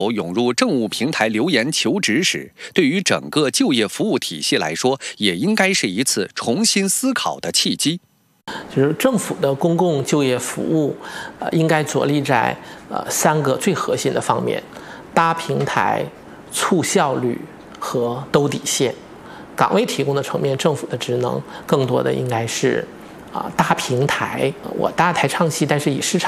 涌入政务平台留言求职时，对于整个就业服务体系来说，也应该是一次重新思考的契机。 就是政府的公共就业服务，应该着力在3个最核心的方面：搭平台、促效率和兜底线。岗位提供的层面，政府的职能更多的应该是搭平台。我搭台唱戏，但是以市场